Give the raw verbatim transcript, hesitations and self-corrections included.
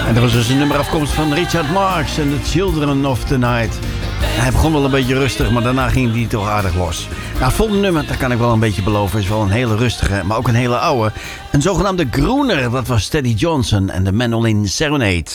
En dat was dus een nummer afkomstig van Richard Marx en The Children of the Night. Hij begon wel een beetje rustig, maar daarna ging hij toch aardig los. Nou, het volgende nummer, dat kan ik wel een beetje beloven, is wel een hele rustige, maar ook een hele oude. Een zogenaamde groener, dat was Teddy Johnson en de Mandolin Serenade.